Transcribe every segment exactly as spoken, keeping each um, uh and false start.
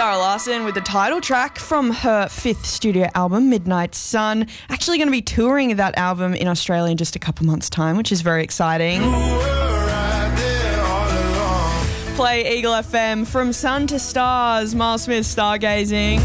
Zara Larsson with the title track from her fifth studio album, Midnight Sun. Actually going to be touring that album in Australia in just a couple months' time, which is very exciting. Play Eagle F M, From Sun to Stars, Miles Smith, Stargazing.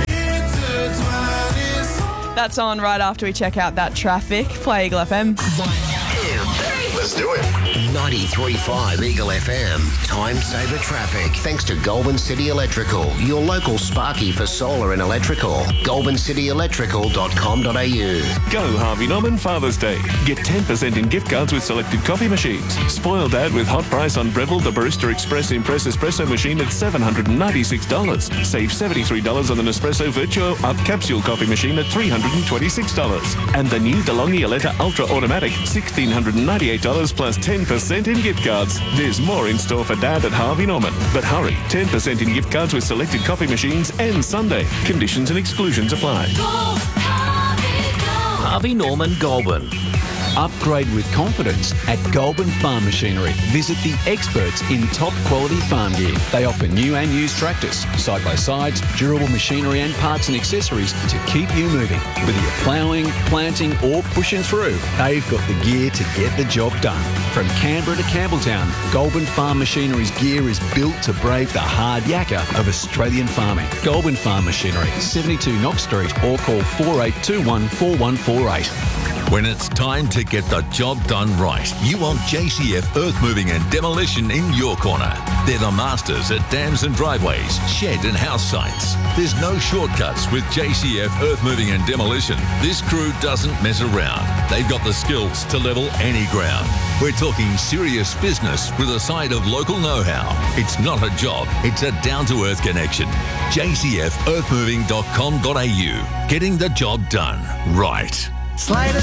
That's on right after we check out that traffic. Play Eagle F M. Let's do it. ninety-three point five Eagle F M. Time saver traffic. Thanks to Goulburn City Electrical, your local Sparky for solar and electrical. goulburn city electrical dot com dot a u. Go Harvey Norman Father's Day. Get ten percent in gift cards with selected coffee machines. Spoil Dad with hot price on Breville the Barista Express Impress Espresso machine at seven hundred ninety-six dollars. Save seventy-three dollars on the Nespresso Virtuo Up Capsule coffee machine at three hundred twenty-six dollars. And the new DeLonghi Aletta Ultra Automatic, one thousand six hundred ninety-eight dollars plus ten percent in gift cards. There's more in store for Dad at Harvey Norman. But hurry, ten percent in gift cards with selected coffee machines and Sunday. Conditions and exclusions apply. Go, Harvey, go. Harvey Norman Goulburn. Upgrade with confidence at Goulburn Farm Machinery. Visit the experts in top quality farm gear. They offer new and used tractors, side-by-sides, durable machinery and parts and accessories to keep you moving. Whether you're ploughing, planting or pushing through, they've got the gear to get the job done. From Canberra to Campbelltown, Goulburn Farm Machinery's gear is built to brave the hard yakka of Australian farming. Goulburn Farm Machinery, seventy-two Knox Street, or call four eight two one, four one four eight. When it's time to get the job done right, you want J C F Earth Moving and Demolition in your corner. They're the masters at dams and driveways, shed and house sites. There's no shortcuts with J C F Earth Moving and Demolition. This crew doesn't mess around. They've got the skills to level any ground. We're talking serious business with a side of local know-how. It's not a job, it's a down-to-earth connection. j c f earth moving dot com dot a u. Getting the job done right. Slater